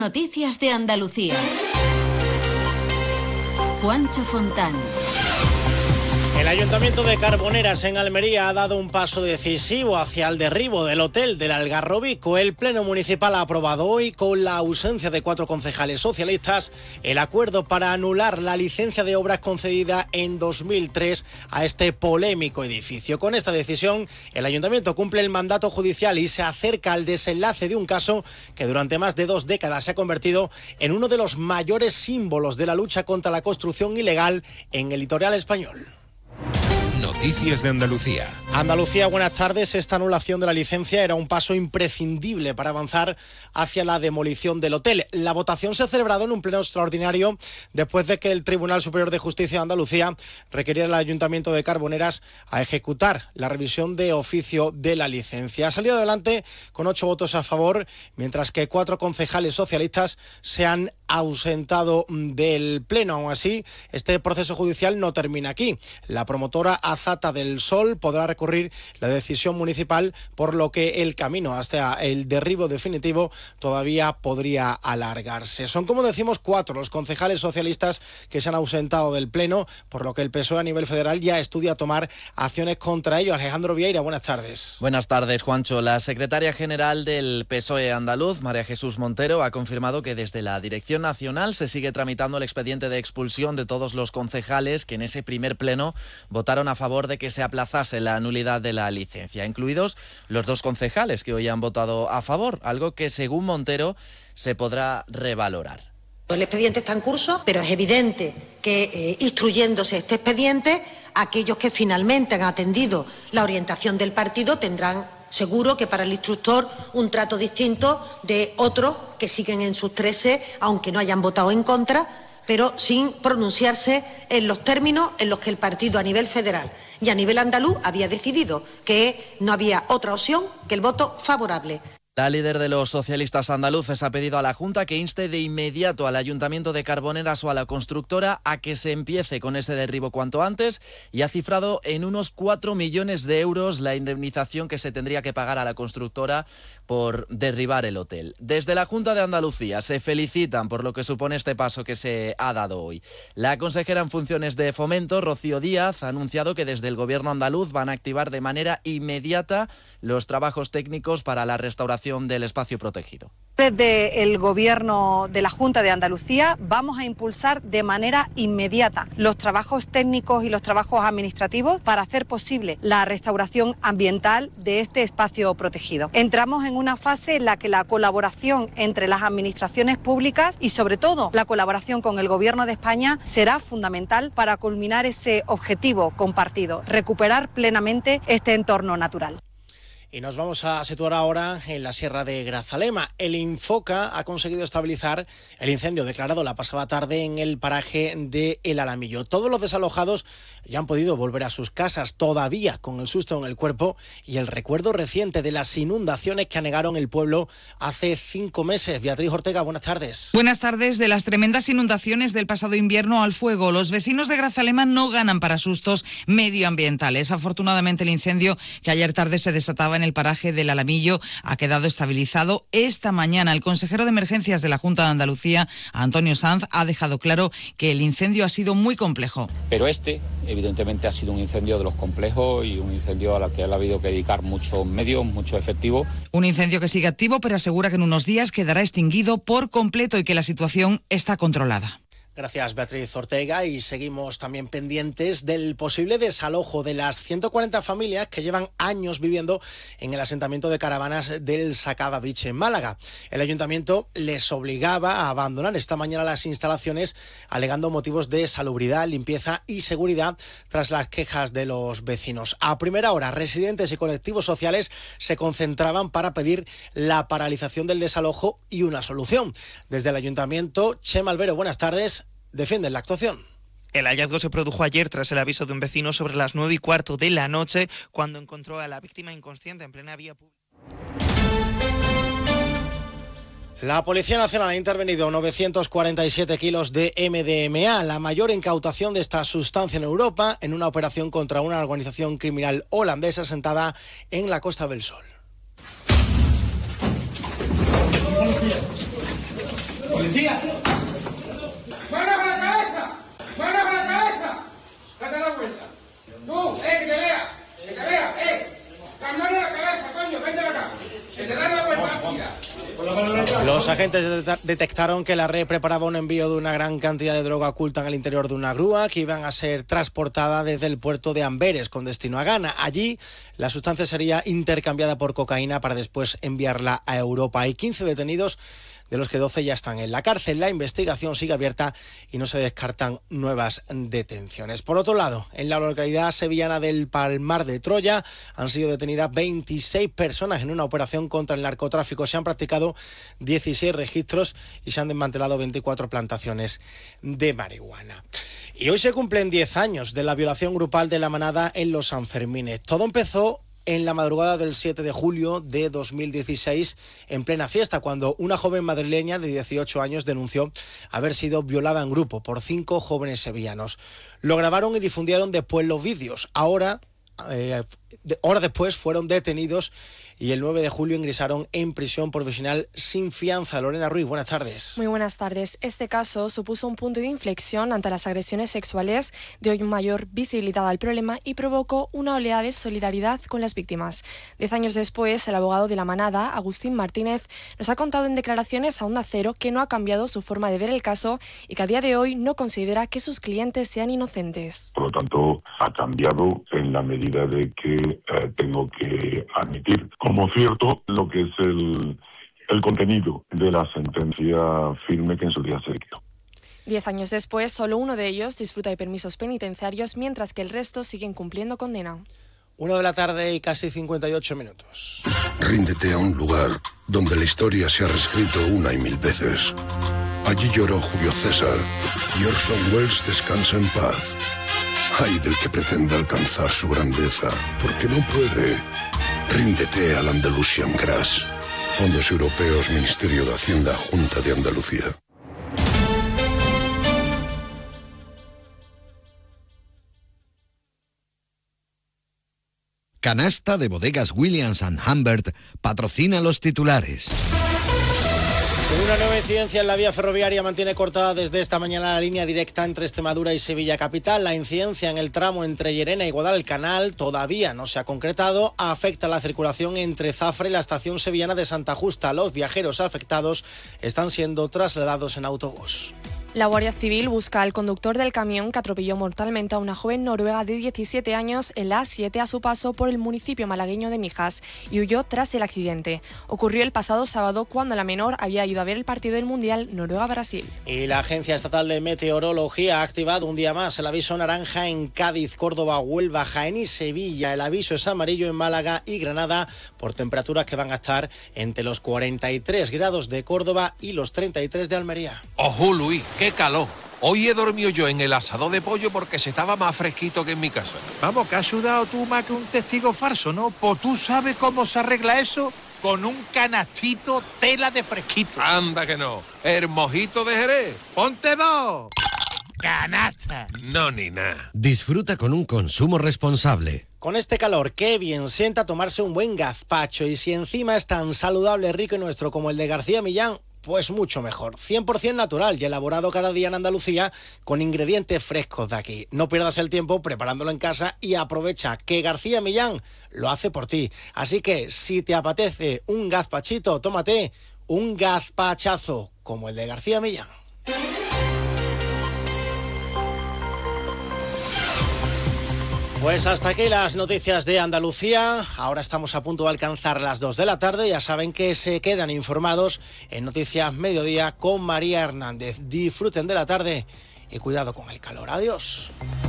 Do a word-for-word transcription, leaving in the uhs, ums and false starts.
Noticias de Andalucía. Juancho Fontán. El Ayuntamiento de Carboneras en Almería ha dado un paso decisivo hacia el derribo del hotel del Algarrobico. El Pleno Municipal ha aprobado hoy, con la ausencia de cuatro concejales socialistas, el acuerdo para anular la licencia de obras concedida en dos mil tres a este polémico edificio. Con esta decisión, el Ayuntamiento cumple el mandato judicial y se acerca al desenlace de un caso que durante más de dos décadas se ha convertido en uno de los mayores símbolos de la lucha contra la construcción ilegal en el litoral español. Noticias de Andalucía. Andalucía, buenas tardes. Esta anulación de la licencia era un paso imprescindible para avanzar hacia la demolición del hotel. La votación se ha celebrado en un pleno extraordinario después de que el Tribunal Superior de Justicia de Andalucía requiriera al Ayuntamiento de Carboneras a ejecutar la revisión de oficio de la licencia. Ha salido adelante con ocho votos a favor, mientras que cuatro concejales socialistas se han ausentado del pleno. Aún así, este proceso judicial no termina aquí. La promotora Azata del Sol podrá recurrir la decisión municipal, por lo que el camino hasta el derribo definitivo todavía podría alargarse. Son, como decimos, cuatro los concejales socialistas que se han ausentado del pleno, por lo que el P S O E a nivel federal ya estudia tomar acciones contra ellos. Alejandro Vieira, buenas tardes. Buenas tardes, Juancho. La secretaria general del P S O E andaluz, María Jesús Montero, ha confirmado que desde la Dirección Nacional se sigue tramitando el expediente de expulsión de todos los concejales que en ese primer pleno votaron a favor de que se aplazase la nulidad de la licencia, incluidos los dos concejales que hoy han votado a favor, algo que según Montero se podrá revalorar. El expediente está en curso, pero es evidente que eh, instruyéndose este expediente, aquellos que finalmente han atendido la orientación del partido tendrán seguro que para el instructor un trato distinto de otros que siguen en sus trece, aunque no hayan votado en contra, pero sin pronunciarse en los términos en los que el partido a nivel federal y a nivel andaluz había decidido que no había otra opción que el voto favorable. La líder de los socialistas andaluces ha pedido a la Junta que inste de inmediato al Ayuntamiento de Carboneras o a la constructora a que se empiece con ese derribo cuanto antes, y ha cifrado en unos cuatro millones de euros la indemnización que se tendría que pagar a la constructora por derribar el hotel. Desde la Junta de Andalucía se felicitan por lo que supone este paso que se ha dado hoy. La consejera en funciones de Fomento, Rocío Díaz, ha anunciado que desde el Gobierno andaluz van a activar de manera inmediata los trabajos técnicos para la restauración del espacio protegido. Desde el Gobierno de la Junta de Andalucía vamos a impulsar de manera inmediata los trabajos técnicos y los trabajos administrativos para hacer posible la restauración ambiental de este espacio protegido. Entramos en una fase en la que la colaboración entre las administraciones públicas y sobre todo la colaboración con el Gobierno de España será fundamental para culminar ese objetivo compartido, recuperar plenamente este entorno natural. Y nos vamos a situar ahora en la Sierra de Grazalema. El Infoca ha conseguido estabilizar el incendio declarado la pasada tarde en el paraje de El Alamillo. Todos los desalojados ya han podido volver a sus casas, todavía con el susto en el cuerpo y el recuerdo reciente de las inundaciones que anegaron el pueblo hace cinco meses. Beatriz Ortega, buenas tardes. Buenas tardes. De las tremendas inundaciones del pasado invierno al fuego, los vecinos de Grazalema no ganan para sustos medioambientales. Afortunadamente, el incendio que ayer tarde se desataba en en el paraje del Alamillo ha quedado estabilizado. Esta mañana el consejero de Emergencias de la Junta de Andalucía, Antonio Sanz, ha dejado claro que el incendio ha sido muy complejo. Pero este, evidentemente, ha sido un incendio de los complejos y un incendio al que ha habido que dedicar muchos medios, mucho efectivo. Un incendio que sigue activo, pero asegura que en unos días quedará extinguido por completo y que la situación está controlada. Gracias, Beatriz Ortega, y seguimos también pendientes del posible desalojo de las ciento cuarenta familias que llevan años viviendo en el asentamiento de caravanas del Sacaba Beach en Málaga. El ayuntamiento les obligaba a abandonar esta mañana las instalaciones alegando motivos de salubridad, limpieza y seguridad tras las quejas de los vecinos. A primera hora, residentes y colectivos sociales se concentraban para pedir la paralización del desalojo y una solución. Desde el ayuntamiento, Chema Albero, buenas tardes, defienden la actuación. El hallazgo se produjo ayer tras el aviso de un vecino sobre las nueve y cuarto de la noche, cuando encontró a la víctima inconsciente en plena vía pública. La Policía Nacional ha intervenido novecientos cuarenta y siete kilos de eme de eme a, la mayor incautación de esta sustancia en Europa, en una operación contra una organización criminal holandesa asentada en la Costa del Sol. ¡Policía! ¡Manos a la cabeza! ¡Manos a la cabeza! ¡Date la vuelta! ¡Tú! ¡Eh, que te vea! ¡Que te vea! ¡Eh! ¡Las manos a la cabeza, coño! ¡Vente acá! ¡Que te dan la vuelta! Los agentes detectaron que la red preparaba un envío de una gran cantidad de droga oculta en el interior de una grúa que iban a ser transportada desde el puerto de Amberes con destino a Ghana. Allí la sustancia sería intercambiada por cocaína para después enviarla a Europa. Hay quince detenidos, de los que doce ya están en la cárcel. La investigación sigue abierta y no se descartan nuevas detenciones. Por otro lado, en la localidad sevillana del Palmar de Troya han sido detenidas veintiséis personas en una operación contra el narcotráfico. Se han practicado dieciséis registros y se han desmantelado veinticuatro plantaciones de marihuana. Y hoy se cumplen diez años de la violación grupal de la manada en los Sanfermines. Todo empezó en la madrugada del siete de julio de dos mil dieciséis, en plena fiesta, cuando una joven madrileña de dieciocho años denunció haber sido violada en grupo por cinco jóvenes sevillanos. Lo grabaron y difundieron después los vídeos. Ahora, eh, de, horas después, fueron detenidos y el nueve de julio ingresaron en prisión provisional sin fianza. Lorena Ruiz, buenas tardes. Muy buenas tardes. Este caso supuso un punto de inflexión ante las agresiones sexuales, dio mayor visibilidad al problema y provocó una oleada de solidaridad con las víctimas. Diez años después, el abogado de la manada, Agustín Martínez, nos ha contado en declaraciones a Onda Cero que no ha cambiado su forma de ver el caso y que a día de hoy no considera que sus clientes sean inocentes. Por lo tanto, ha cambiado en la medida de que eh, tengo que admitir como cierto lo que es el, el contenido de la sentencia firme que en su día se dictó. Diez años después, solo uno de ellos disfruta de permisos penitenciarios, mientras que el resto siguen cumpliendo condena. Una de la tarde y casi cincuenta y ocho minutos. Ríndete a un lugar donde la historia se ha reescrito una y mil veces. Allí lloró Julio César y Orson Welles descansa en paz. Ay del que pretende alcanzar su grandeza, porque no puede. Ríndete al Andalusian Crash. Fondos Europeos, Ministerio de Hacienda, Junta de Andalucía. Canasta de Bodegas Williams and Humbert patrocina los titulares. Una nueva incidencia en la vía ferroviaria mantiene cortada desde esta mañana la línea directa entre Extremadura y Sevilla capital. La incidencia en el tramo entre Llerena y Guadalcanal todavía no se ha concretado. Afecta la circulación entre Zafra y la estación sevillana de Santa Justa. Los viajeros afectados están siendo trasladados en autobús. La Guardia Civil busca al conductor del camión que atropelló mortalmente a una joven noruega de diecisiete años en la A siete a su paso por el municipio malagueño de Mijas y huyó tras el accidente. Ocurrió el pasado sábado cuando la menor había ido a ver el partido del Mundial Noruega-Brasil. Y la Agencia Estatal de Meteorología ha activado un día más el aviso naranja en Cádiz, Córdoba, Huelva, Jaén y Sevilla. El aviso es amarillo en Málaga y Granada por temperaturas que van a estar entre los cuarenta y tres grados de Córdoba y los treinta y tres de Almería. ¡Ojo, Luis! ¡Qué calor! Hoy he dormido yo en el asador de pollo porque se estaba más fresquito que en mi casa. Vamos, que has sudado tú más que un testigo falso, ¿no? Pues tú sabes cómo se arregla eso con un canastito tela de fresquito. Anda que no. El mojito de Jerez. ¡Ponte dos! ¡Canasta! No, ni nada. Disfruta con un consumo responsable. Con este calor, qué bien sienta tomarse un buen gazpacho. Y si encima es tan saludable, rico y nuestro como el de García Millán, pues mucho mejor. cien por ciento natural y elaborado cada día en Andalucía con ingredientes frescos de aquí. No pierdas el tiempo preparándolo en casa y aprovecha que García Millán lo hace por ti. Así que si te apetece un gazpachito, tómate un gazpachazo como el de García Millán. Pues hasta aquí las noticias de Andalucía. Ahora estamos a punto de alcanzar las dos de la tarde. Ya saben que se quedan informados en Noticias Mediodía con María Hernández. Disfruten de la tarde y cuidado con el calor. Adiós.